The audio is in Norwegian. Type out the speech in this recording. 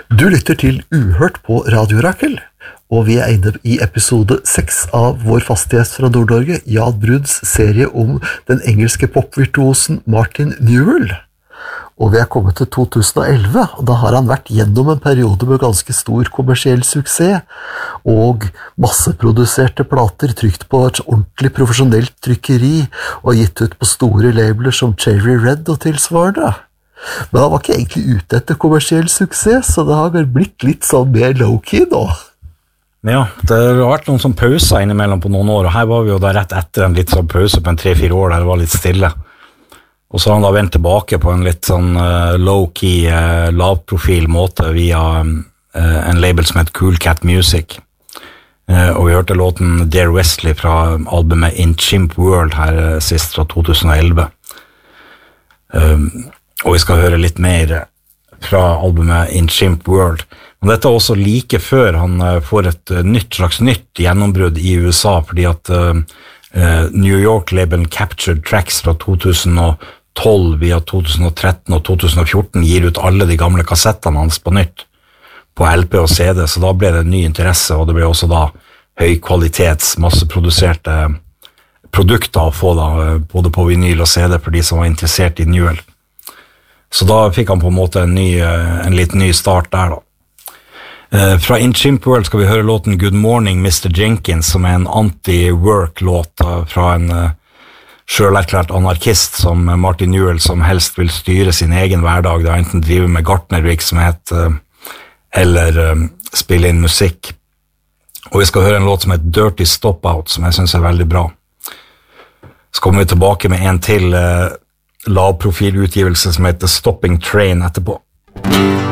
Du lytter til Uhørt på Radio Rakel, og vi inne i episode 6 av vår faste gjest fra Nord-Norge, Jan Bruns serie om den engelske popvirtuosen Martin Newell. Og vi kommet til 2011, og da har han vært gjennom en periode med ganske stor kommersiell suksess, og masseproduserte plater trykt på et ordentlig profesjonelt trykkeri, og gitt ut på store labeler som Cherry Red og tilsvarende. Men han var ikke egentlig ute etter kommersiell suksess, så det har blitt litt sånn mer low-key nå. Ja, det har vært noen sånn pauser innimellom på noen år, og her var vi jo da rett etter en litt sånn pause på en 3-4 år der det var litt stille. Og så har han da vendt tilbake på en litt sånn low-key, lavprofil måte via en label som heter Cool Cat Music. Og vi hørte låten Dear Wesley fra albumet In Chimp World her sist fra 2011. Og vi skal høre litt mer fra albumet In Chimp World. Men dette er også like før han får et slags nytt gjennombrudd i USA, fordi at New York-labelen Captured Tracks fra 2012 via 2013 og 2014 gir ut alle de gamle kassettene hans på nytt på LP og CD, så da ble det ny interesse, og det ble også da høykvalitets, masseproduserte produkter å få da, både på vinyl og CD for de som var interessert i Newell. Så da fikk han på en måte en litt ny start der da. Fra In Chimp World skal vi høre låten Good Morning Mr. Jenkins, som er en anti-work-låt fra en selverklært anarkist som Martin Newell, som helst vil styre sin egen hverdag, da enten driver med gartnervirksomhet eller spille inn musikk. Og vi skal høre en låt som heter Dirty Stop Out, som jeg synes er veldig bra. Så kommer vi tilbake med en til lavprofilutgivelse som heter Stopping Train etterpå.